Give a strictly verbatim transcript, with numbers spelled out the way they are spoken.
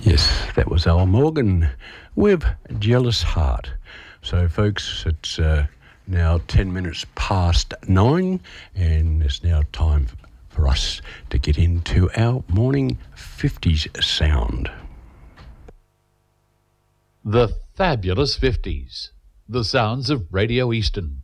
Yes, that was Al Morgan with Jealous Heart. So, folks, it's uh, now ten minutes past nine, and it's now time for us to get into our morning fifties sound. The Fabulous fifties, the sounds of Radio Eastern.